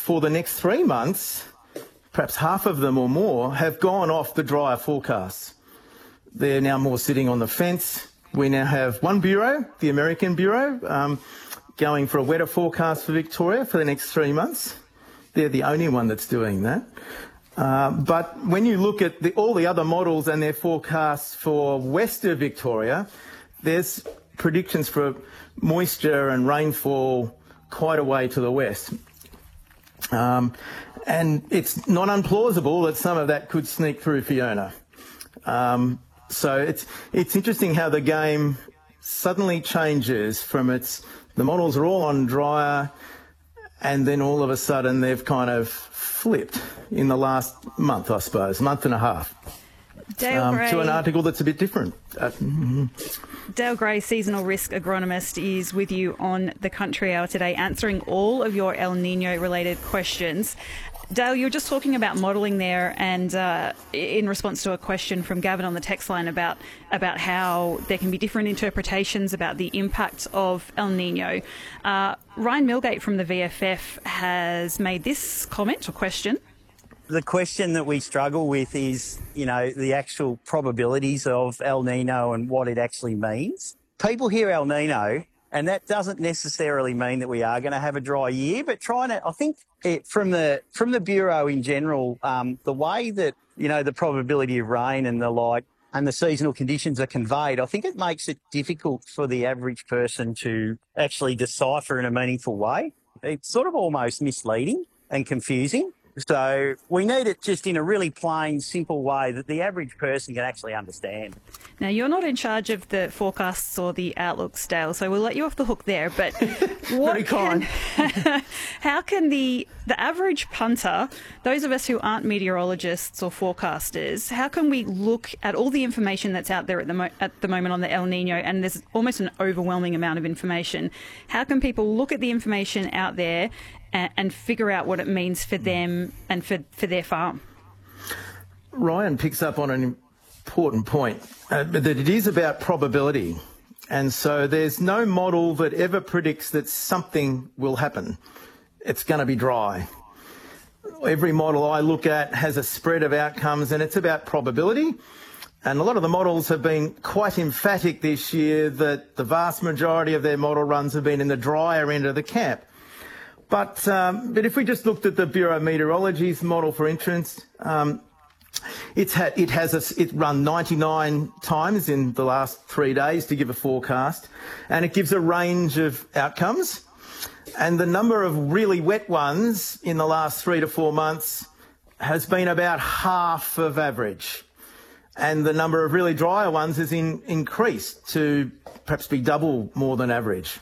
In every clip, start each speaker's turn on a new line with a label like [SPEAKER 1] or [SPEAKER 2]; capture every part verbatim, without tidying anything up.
[SPEAKER 1] for the next three months, perhaps half of them or more, have gone off the drier forecasts. They're now more sitting on the fence. We now have one bureau, the American Bureau, um, going for a wetter forecast for Victoria for the next three months. They're the only one that's doing that. Uh, but when you look at the, all the other models and their forecasts for western Victoria, there's predictions for moisture and rainfall quite a way to the west. Um, and it's not unplausible that some of that could sneak through Fiona. Um, so it's, it's interesting how the game suddenly changes from its, the models are all on drier, and then all of a sudden they've kind of flipped in the last month, I suppose, month and a half,
[SPEAKER 2] Dale
[SPEAKER 1] um,
[SPEAKER 2] Gray,
[SPEAKER 1] to an article that's a bit different. Uh, mm-hmm.
[SPEAKER 2] Dale Gray, seasonal risk agronomist, is with you on the Country Hour today, answering all of your El Nino related questions. Dale, you were just talking about modelling there, and uh, in response to a question from Gavin on the text line about about how there can be different interpretations about the impact of El Nino. Uh, Ryan Milgate from the V F F has made this comment or question.
[SPEAKER 3] The question that we struggle with is, you know, the actual probabilities of El Nino and what it actually means. People hear El Nino, and that doesn't necessarily mean that we are going to have a dry year, but trying to, I think it, from the from the Bureau in general, um, the way that, you know, the probability of rain and the like and the seasonal conditions are conveyed, I think it makes it difficult for the average person to actually decipher in a meaningful way. It's sort of almost misleading and confusing. So we need it just in a really plain, simple way that the average person can actually understand.
[SPEAKER 2] Now, you're not in charge of the forecasts or the outlooks, Dale, so we'll let you off the hook there. But what can, how can the the average punter, those of us who aren't meteorologists or forecasters, how can we look at all the information that's out there at the mo- at the moment on the El Nino, and there's almost an overwhelming amount of information? How can people look at the information out there and, and figure out what it means for them and for, for their farm?
[SPEAKER 1] Ryan picks up on an important point, uh, that it is about probability. And so there's no model that ever predicts that something will happen. It's going to be dry. Every model I look at has a spread of outcomes, and it's about probability. And a lot of the models have been quite emphatic this year that the vast majority of their model runs have been in the drier end of the camp. But, um, but if we just looked at the Bureau of Meteorology's model for instance, um, It's had, it has a, it run ninety-nine times in the last three days to give a forecast, and it gives a range of outcomes. And the number of really wet ones in the last three to four months has been about half of average. And the number of really drier ones has in, increased to perhaps be double more than average.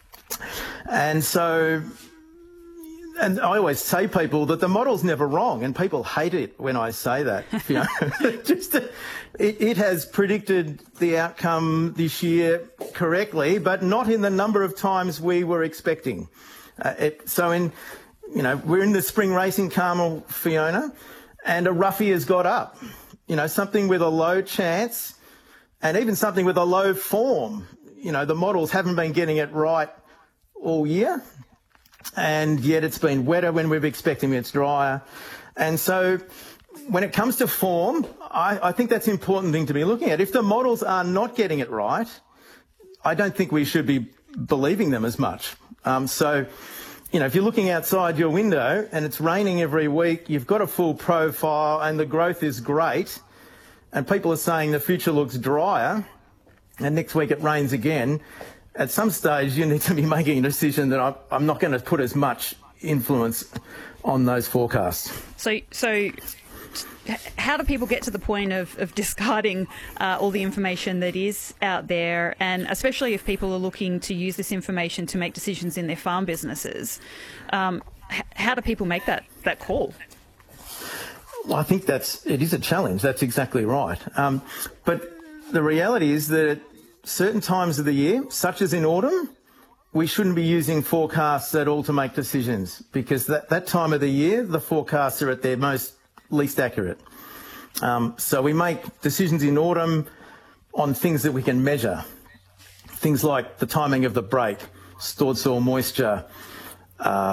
[SPEAKER 1] And so... And I always say people that the model's never wrong, and people hate it when I say that. You know, just it, it has predicted the outcome this year correctly, but not in the number of times we were expecting. Uh, it, so, in you know, we're in the spring racing Carmel Fiona, and a roughie has got up. You know, something with a low chance, and even something with a low form. You know, the models haven't been getting it right all year. And yet it's been wetter when we're expecting it's drier. And so when it comes to form, I, I think that's an important thing to be looking at. If the models are not getting it right, I don't think we should be believing them as much. Um, so, you know, if you're looking outside your window and it's raining every week, you've got a full profile and the growth is great, and people are saying the future looks drier, and next week it rains again, at some stage, you need to be making a decision that I'm not going to put as much influence on those forecasts.
[SPEAKER 2] So, so how do people get to the point of, of discarding uh, all the information that is out there, and especially if people are looking to use this information to make decisions in their farm businesses? Um, h- how do people make that, that call?
[SPEAKER 1] Well, I think that's it is a challenge. That's exactly right. Um, but the reality is that it, certain times of the year, such as in autumn, we shouldn't be using forecasts at all to make decisions, because that, that time of the year, the forecasts are at their most least accurate. Um, so we make decisions in autumn on things that we can measure, things like the timing of the break, stored soil moisture, uh,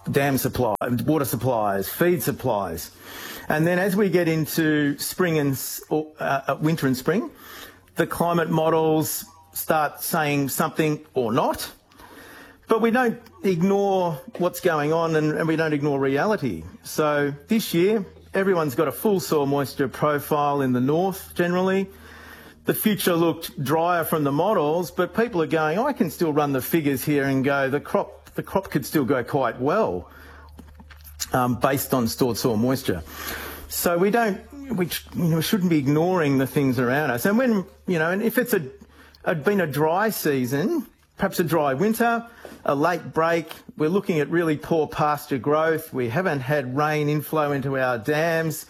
[SPEAKER 1] dam supply, water supplies, feed supplies. And then as we get into spring and uh, winter and spring, the climate models start saying something or not. But we don't ignore what's going on, and, and we don't ignore reality. So this year, everyone's got a full soil moisture profile in the north generally. The future looked drier from the models, but people are going, oh, I can still run the figures here and go, the crop, the crop could still go quite well um, based on stored soil moisture. So we don't, we, you know, shouldn't be ignoring the things around us. And when, you know, and if it's a, had been a dry season, perhaps a dry winter, a late break, we're looking at really poor pasture growth. We haven't had rain inflow into our dams.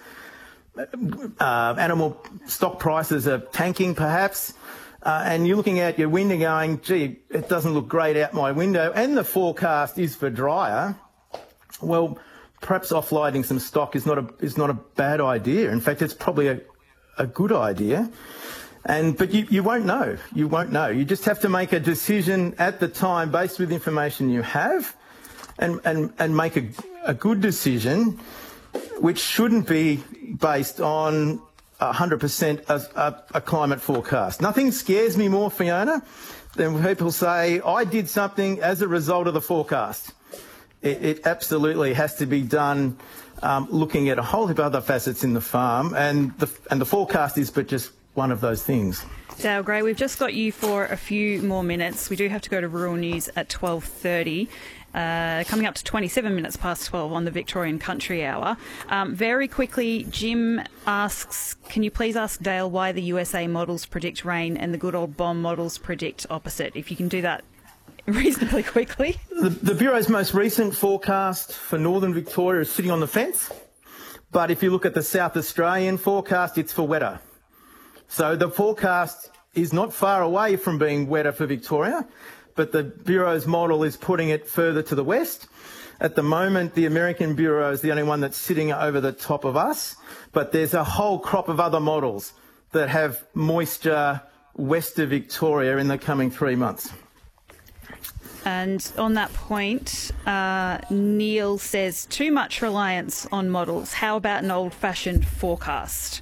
[SPEAKER 1] Uh, animal stock prices are tanking, perhaps. Uh, and you're looking out your window going, gee, it doesn't look great out my window, and the forecast is for drier. Well, perhaps offloading some stock is not a is not a bad idea. In fact, it's probably a, a good idea. And but you, you won't know. You won't know. You just have to make a decision at the time based with information you have, and and, and make a, a good decision, which shouldn't be based on one hundred percent a, a, a climate forecast. Nothing scares me more, Fiona, than when people say, I did something as a result of the forecast. It, it absolutely has to be done um, looking at a whole heap of other facets in the farm, and the, and the forecast is but just one of those things.
[SPEAKER 2] Dale Gray, we've just got you for a few more minutes. We do have to go to Rural News at twelve thirty. Uh, coming up to twenty-seven minutes past twelve on the Victorian Country Hour. Um, very quickly, Jim asks, can you please ask Dale why the U S A models predict rain and the good old B O M models predict opposite? If you can do that reasonably quickly.
[SPEAKER 1] The, the Bureau's most recent forecast for northern Victoria is sitting on the fence. But if you look at the South Australian forecast, it's for wetter. So the forecast is not far away from being wetter for Victoria, but the Bureau's model is putting it further to the west. At the moment, the American Bureau is the only one that's sitting over the top of us, but there's a whole crop of other models that have moisture west of Victoria in the coming three months.
[SPEAKER 2] And on that point, uh, Neil says, too much reliance on models. How about an old-fashioned forecast?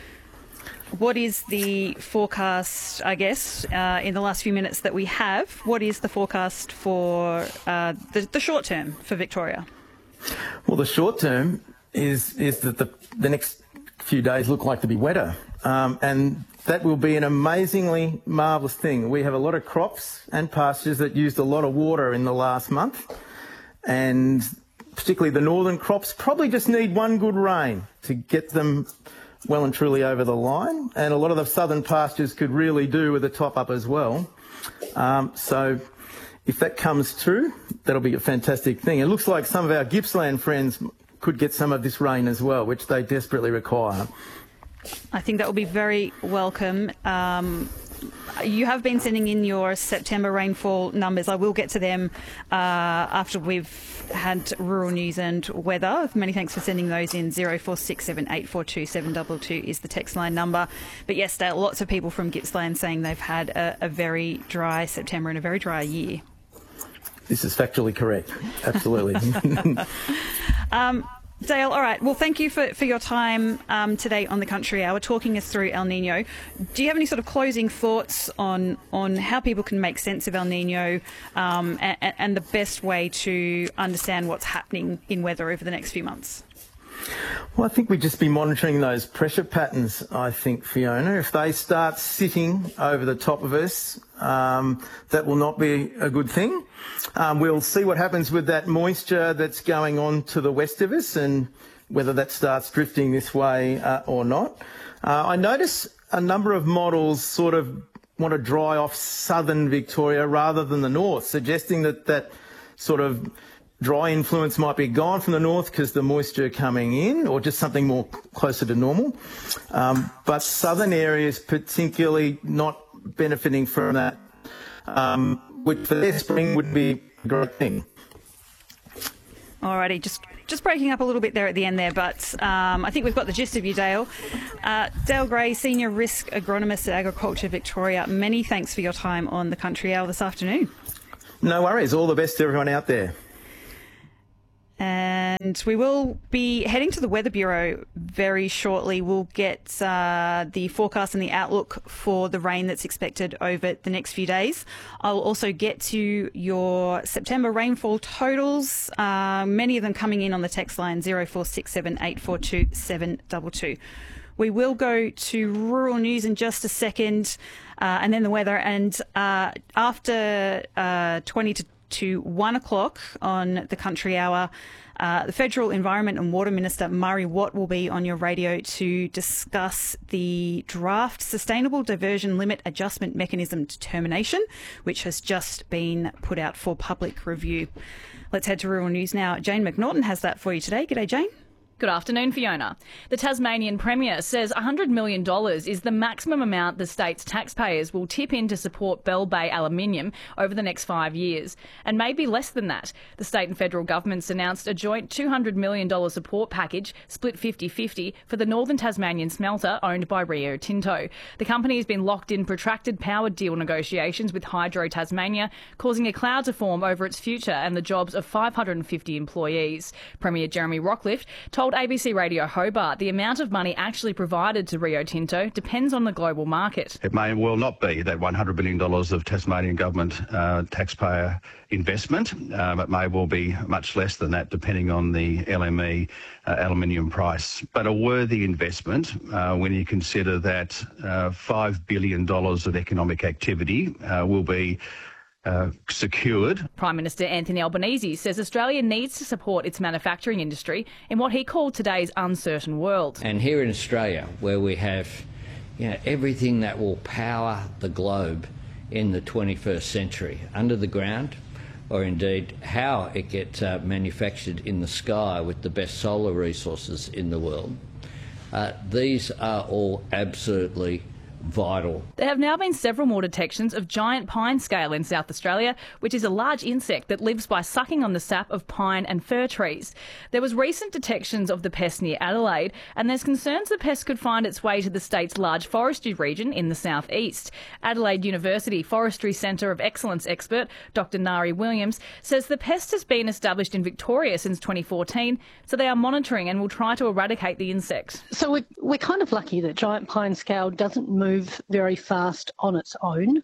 [SPEAKER 2] What is the forecast, I guess, uh, in the last few minutes that we have? What is the forecast for uh, the, the short term for Victoria?
[SPEAKER 1] Well, the short term is is that the, the next few days look like to be wetter. Um, and that will be an amazingly marvellous thing. We have a lot of crops and pastures that used a lot of water in the last month. And particularly the northern crops probably just need one good rain to get them well and truly over the line, and a lot of the southern pastures could really do with a top up as well. Um, so if that comes true, that'll be a fantastic thing. It looks like some of our Gippsland friends could get some of this rain as well, which they desperately require.
[SPEAKER 2] I think that will be very welcome. Um, you have been sending in your September rainfall numbers. I will get to them uh, after we've had Rural News and weather. Many thanks for sending those in. zero four six seven eight four two seven two two is the text line number. But yes, Dale, lots of people from Gippsland saying they've had a, a very dry September and a very dry year.
[SPEAKER 1] This is factually correct. Absolutely.
[SPEAKER 2] um, Dale, all right. Well, thank you for, for your time um, today on the Country Hour, talking us through El Nino. Do you have any sort of closing thoughts on on how people can make sense of El Nino um, and, and the best way to understand what's happening in weather over the next few months?
[SPEAKER 1] Well, I think we'd just be monitoring those pressure patterns, I think, Fiona. If they start sitting over the top of us, um, that will not be a good thing. Um, we'll see what happens with that moisture that's going on to the west of us and whether that starts drifting this way uh, or not. Uh, I notice a number of models sort of want to dry off southern Victoria rather than the north, suggesting that that sort of dry influence might be gone from the north because the moisture coming in, or just something more closer to normal. Um, but southern areas particularly not benefiting from that, um, which for their spring would be a great thing.
[SPEAKER 2] Alrighty, just just breaking up a little bit there at the end there, but um, I think we've got the gist of you, Dale. Uh, Dale Gray, Senior Risk Agronomist at Agriculture Victoria, many thanks for your time on the Country Hour this afternoon.
[SPEAKER 1] No worries. All the best to everyone out there.
[SPEAKER 2] And we will be heading to the Weather Bureau very shortly. We'll get uh, the forecast and the outlook for the rain that's expected over the next few days. I'll also get to your September rainfall totals, uh, many of them coming in on the text line zero four six seven eight four two seven two two. We will go to rural news in just a second, uh, and then the weather. And uh, after uh, twenty to, to one o'clock on the Country Hour, uh, the Federal Environment and Water Minister Murray Watt will be on your radio to discuss the draft Sustainable Diversion Limit Adjustment Mechanism determination, which has just been put out for public review. Let's head to rural news now. Jane McNaughton has that for you today. G'day, Jane.
[SPEAKER 4] Good afternoon, Fiona. The Tasmanian Premier says one hundred million dollars is the maximum amount the state's taxpayers will tip in to support Bell Bay Aluminium over the next five years, and maybe less than that. The state and federal governments announced a joint two hundred million dollars support package, split fifty-fifty, for the Northern Tasmanian smelter owned by Rio Tinto. The company has been locked in protracted power deal negotiations with Hydro Tasmania, causing a cloud to form over its future and the jobs of five hundred fifty employees. Premier Jeremy Rockliff told A B C Radio Hobart the amount of money actually provided to Rio Tinto depends on the global market.
[SPEAKER 5] It may well not be that one hundred billion dollars of Tasmanian government uh, taxpayer investment. Um, it may well be much less than that depending on the L M E uh, aluminium price. But a worthy investment uh, when you consider that uh, five billion dollars of economic activity uh, will be Uh, secured.
[SPEAKER 4] Prime Minister Anthony Albanese says Australia needs to support its manufacturing industry in what he called today's uncertain world.
[SPEAKER 6] And here in Australia, where we have, you know, everything that will power the globe in the twenty-first century, under the ground, or indeed how it gets uh, manufactured in the sky with the best solar resources in the world, uh, these are all absolutely vital.
[SPEAKER 4] There have now been several more detections of giant pine scale in South Australia, which is a large insect that lives by sucking on the sap of pine and fir trees. There was recent detections of the pest near Adelaide, and there's concerns the pest could find its way to the state's large forestry region in the southeast. Adelaide University Forestry Centre of Excellence expert Doctor Nari Williams says the pest has been established in Victoria since twenty fourteen, so they are monitoring and will try to eradicate the insect.
[SPEAKER 7] So we're, we're kind of lucky that giant pine scale doesn't move very fast on its own.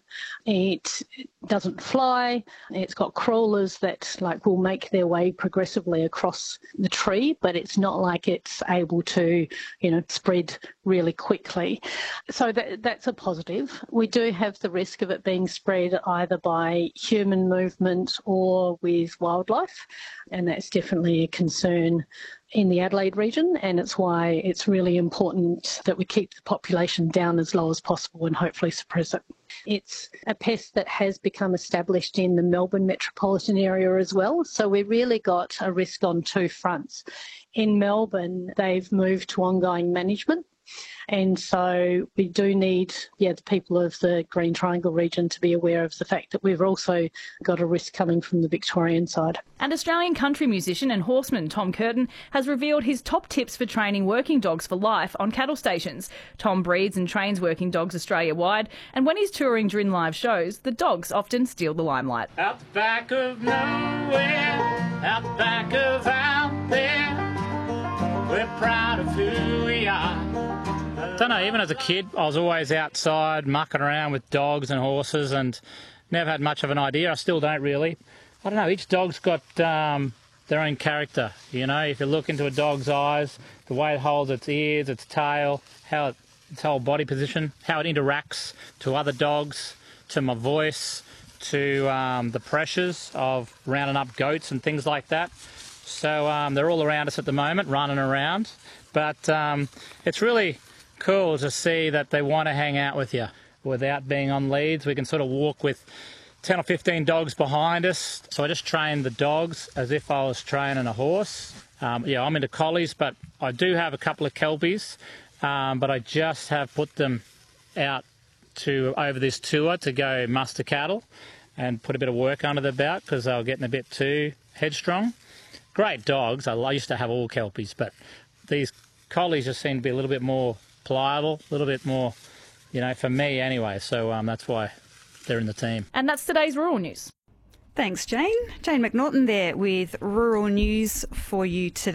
[SPEAKER 7] It doesn't fly. It's got crawlers that like will make their way progressively across the tree, but it's not like it's able to, you know, spread really quickly. So that, that's a positive. We do have the risk of it being spread either by human movement or with wildlife, and that's definitely a concern in the Adelaide region, and it's why it's really important that we keep the population down as low as possible and hopefully suppress it. It's a pest that has become established in the Melbourne metropolitan area as well, so we really got a risk on two fronts. In Melbourne, they've moved to ongoing management, and so we do need yeah, the people of the Green Triangle region to be aware of the fact that we've also got a risk coming from the Victorian side.
[SPEAKER 4] And Australian country musician and horseman Tom Curtin has revealed his top tips for training working dogs for life on cattle stations. Tom breeds and trains working dogs Australia-wide, and when he's touring during live shows, the dogs often steal the limelight.
[SPEAKER 8] Out the back of nowhere, out the back of out there, we're proud of who we are. I don't know, even as a kid, I was always outside mucking around with dogs and horses and never had much of an idea. I still don't really. I don't know, each dog's got um, their own character, you know. If you look into a dog's eyes, the way it holds its ears, its tail, how it, its whole body position, how it interacts to other dogs, to my voice, to um, the pressures of rounding up goats and things like that. So um, they're all around us at the moment, running around. But um, it's really cool to see that they want to hang out with you without being on leads. We can sort of walk with ten or fifteen dogs behind us. So I just train the dogs as if I was training a horse. Um, yeah, I'm into collies, but I do have a couple of kelpies, um, but I just have put them out to over this tour to go muster cattle and put a bit of work under their belt because they were getting a bit too headstrong. Great dogs. I used to have all kelpies, but these collies just seem to be a little bit more pliable, a little bit more, you know, for me anyway. So um, that's why they're in the team.
[SPEAKER 4] And that's today's rural news.
[SPEAKER 2] Thanks, Jane. Jane McNaughton there with rural news for you today.